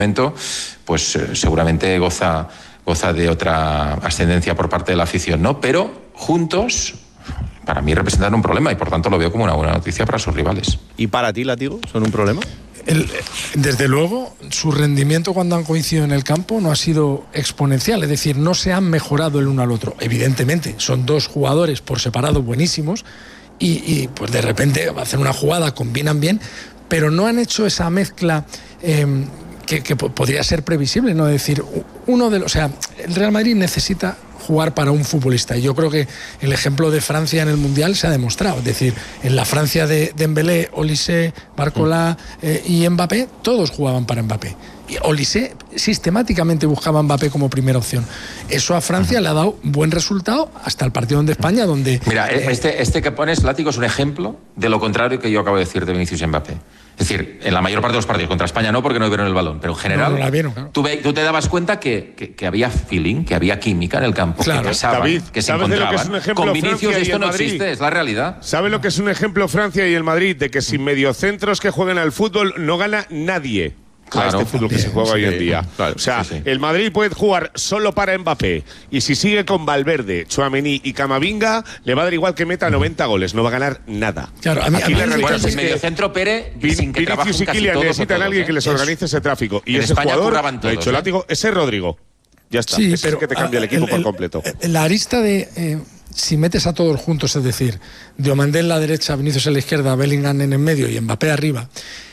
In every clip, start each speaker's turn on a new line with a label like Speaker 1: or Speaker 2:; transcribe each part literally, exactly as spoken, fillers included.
Speaker 1: momento, pues eh, seguramente goza, goza de otra ascendencia por parte de la afición, ¿no? Pero juntos, para mí representan un problema y por tanto lo veo como una buena noticia para sus rivales.
Speaker 2: ¿Y para ti, Látigo, son un problema?
Speaker 3: El, desde luego, su rendimiento cuando han coincidido en el campo no ha sido exponencial, es decir, no se han mejorado el uno al otro. Evidentemente, son dos jugadores por separado buenísimos y, y pues de repente hacen una jugada, combinan bien, pero no han hecho esa mezcla eh, que, que podría ser previsible, ¿no? Es decir, uno de los, o sea, el Real Madrid necesita jugar para un futbolista. Y yo creo que el ejemplo de Francia en el Mundial se ha demostrado. Es decir, en la Francia de Dembélé, Olise, Barcola eh, y Mbappé, todos jugaban para Mbappé. Y Olise sistemáticamente buscaba a Mbappé como primera opción. Eso a Francia uh-huh. le ha dado buen resultado hasta el partido de España, donde...
Speaker 1: Mira,
Speaker 3: eh,
Speaker 1: este, este que pones, Látigo, es un ejemplo de lo contrario que yo acabo de decir de Vinicius y Mbappé. Es decir, en la mayor parte de los partidos, contra España no, porque no vieron el balón, pero en general,
Speaker 3: no, no la vieron, claro.
Speaker 1: tú, ve, tú te dabas cuenta que, que, que había feeling, que había química en el campo,
Speaker 3: claro.
Speaker 1: que casaban,
Speaker 4: David,
Speaker 1: que se encontraban.
Speaker 4: Que es un ejemplo
Speaker 1: Con Vinicius
Speaker 4: Francia
Speaker 1: esto no
Speaker 4: Madrid?
Speaker 1: existe, es la realidad.
Speaker 4: ¿Sabe lo que es un ejemplo Francia y el Madrid? De que sin mediocentros que jueguen al fútbol no gana nadie. Claro, a este fútbol que se juega sí, hoy en día. Claro, o sea, sí, sí. el Madrid puede jugar solo para Mbappé y si sigue con Valverde, Tchouaméni y Camavinga, le va a dar igual que meta noventa goles, no va a ganar nada.
Speaker 3: Claro, a mí,
Speaker 4: Aquí
Speaker 3: a mí
Speaker 4: la realidad
Speaker 1: bueno,
Speaker 4: es
Speaker 1: sin
Speaker 4: que
Speaker 1: mediocentro Pérez y sin que
Speaker 4: Vinicius y Kylian necesitan a alguien
Speaker 1: ¿eh?
Speaker 4: que les organice ese tráfico. Y
Speaker 1: en
Speaker 4: ese
Speaker 1: España
Speaker 4: jugador,
Speaker 1: todos,
Speaker 4: lo ha dicho
Speaker 1: ¿eh?
Speaker 4: Látigo, ese es Rodrigo. Ya está,
Speaker 3: sí,
Speaker 4: ese
Speaker 3: pero,
Speaker 4: es el que te cambia el equipo
Speaker 3: el,
Speaker 4: por
Speaker 3: el,
Speaker 4: completo.
Speaker 3: La arista de... Eh, si metes a todos juntos, es decir, Diomandé en la derecha, Vinicius en la izquierda, Bellingham en el medio y Mbappé arriba,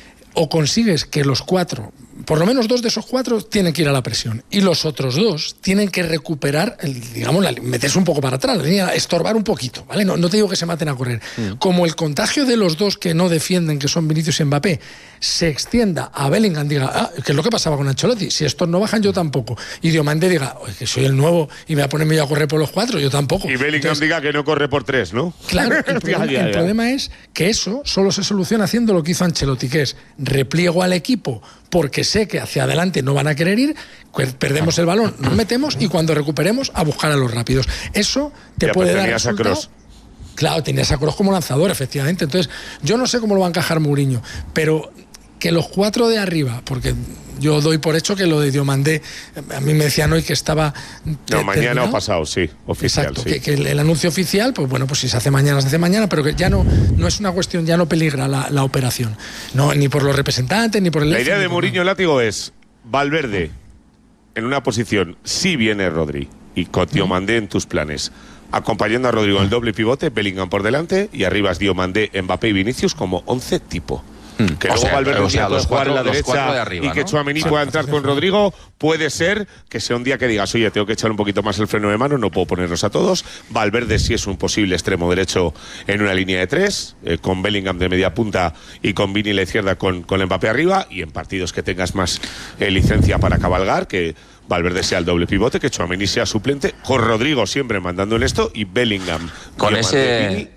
Speaker 3: o consigues que los cuatro, por lo menos dos de esos cuatro tienen que ir a la presión y los otros dos tienen que recuperar, el, digamos, la, meterse un poco para atrás, la línea, estorbar un poquito, ¿vale? No, no te digo que se maten a correr. Mm. Como el contagio de los dos que no defienden, que son Vinicius y Mbappé, se extienda a Bellingham, diga, ah, que es lo que pasaba con Ancelotti, si estos no bajan yo tampoco, y Diomandé diga, que soy el nuevo y me voy a ponerme yo a correr por los cuatro, yo tampoco.
Speaker 4: Y Bellingham Entonces, diga que no corre por tres, ¿no?
Speaker 3: Claro, el, problema, ya, ya, ya. el problema es que eso solo se soluciona haciendo lo que hizo Ancelotti, que es repliego al equipo porque sé que hacia adelante no van a querer ir, perdemos el balón, nos metemos y cuando recuperemos a buscar a los rápidos. Eso te
Speaker 4: ya,
Speaker 3: puede
Speaker 4: pues
Speaker 3: dar resultado. Claro, tenías a Kroos como lanzador, efectivamente. Entonces, yo no sé cómo lo va a encajar Mourinho, pero que los cuatro de arriba, porque yo doy por hecho que lo de Diomandé, a mí me decían hoy que estaba...
Speaker 4: No, mañana o pasado, sí, oficial.
Speaker 3: Exacto,
Speaker 4: sí.
Speaker 3: Que, que el, el anuncio oficial, pues bueno, pues si se hace mañana, se hace mañana, pero que ya no, no es una cuestión, ya no peligra la, la operación. No, ni por los representantes, ni por el...
Speaker 4: La idea de Mourinho, Látigo, es Valverde en una posición, si viene Rodri, y con Diomandé en tus planes, acompañando a Rodrigo en el doble pivote, Bellingham por delante, y arriba es Diomandé, Mbappé y Vinicius como once tipo. Que o luego sea, Valverde o sea, puede jugar en la derecha de arriba, y que ¿no? Tchouaméni pueda entrar con Rodrigo. Puede ser que sea un día que digas, oye, tengo que echar un poquito más el freno de mano, no puedo ponernos a todos. Valverde sí es un posible extremo derecho en una línea de tres, eh, con Bellingham de media punta y con Vini a la izquierda con, con Mbappé arriba, y en partidos que tengas más eh, licencia para cabalgar, que Valverde sea el doble pivote, que Tchouaméni sea suplente, con Rodrigo siempre mandando en esto, y Bellingham
Speaker 1: con ese
Speaker 4: Vini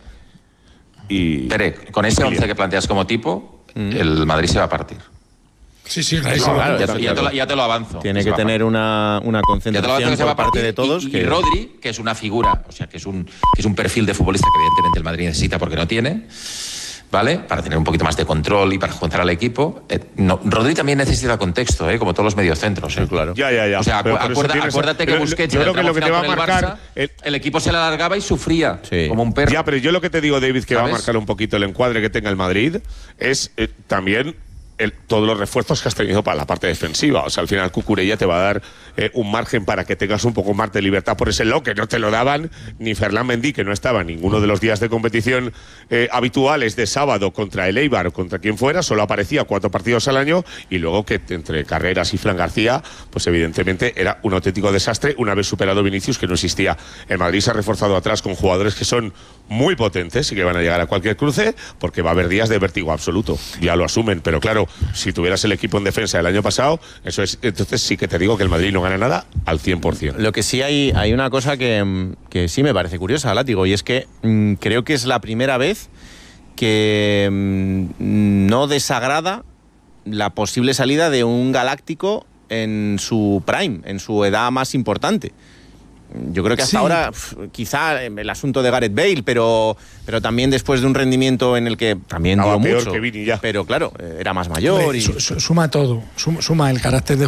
Speaker 4: y
Speaker 1: Pere, con ese once que planteas como tipo, el Madrid se va a partir.
Speaker 3: Sí, sí, claro,
Speaker 1: no,
Speaker 3: claro,
Speaker 1: ya,
Speaker 3: claro.
Speaker 1: Ya, te lo, ya te lo avanzo.
Speaker 2: Tiene que tener una, una concentración por parte de todos.
Speaker 1: Y, y
Speaker 2: que...
Speaker 1: Rodri, que es una figura, o sea, que es, un, que es un perfil de futbolista que evidentemente el Madrid necesita porque no tiene, ¿vale? Para tener un poquito más de control y para juntar al equipo. Eh, no, Rodri también necesita contexto, ¿eh? Como todos los mediocentros, ¿eh?
Speaker 4: Claro. Ya, ya, ya.
Speaker 1: O sea, acu acuerda,
Speaker 4: tienes...
Speaker 1: acuérdate que Busquets
Speaker 4: yo creo que lo que te va a marcar...
Speaker 1: Barça, el... el equipo se le alargaba y sufría, sí. como un perro.
Speaker 4: Ya, pero yo lo que te digo, David, que
Speaker 1: ¿sabes?
Speaker 4: va a marcar un poquito el encuadre que tenga el Madrid es eh, también... El, todos los refuerzos que has tenido para la parte defensiva. O sea, al final Cucurella te va a dar eh, un margen para que tengas un poco más de libertad por ese lado, que no te lo daban ni Ferland Mendy, que no estaba en ninguno de los días de competición eh, habituales de sábado contra el Eibar o contra quien fuera, solo aparecía cuatro partidos al año, y luego que entre Carreras y Fran García, pues evidentemente era un auténtico desastre una vez superado Vinicius, que no existía. El Madrid se ha reforzado atrás con jugadores que son muy potentes y que van a llegar a cualquier cruce, porque va a haber días de vértigo absoluto, ya lo asumen, pero claro, si tuvieras el equipo en defensa del año pasado, eso es, entonces sí que te digo que el Madrid no gana nada al cien por cien.
Speaker 2: Lo que sí hay, hay una cosa que, que sí me parece curiosa, Látigo, y es que mmm, creo que es la primera vez que mmm, no desagrada la posible salida de un galáctico en su prime, en su edad más importante. Yo creo que hasta sí. ahora, pf, quizá el asunto de Gareth Bale, pero, pero también después de un rendimiento en el que también dio mucho.
Speaker 4: Que Vini ya.
Speaker 2: Pero claro, era más mayor.
Speaker 3: Hombre,
Speaker 2: y...
Speaker 3: su, suma todo, suma, suma el carácter de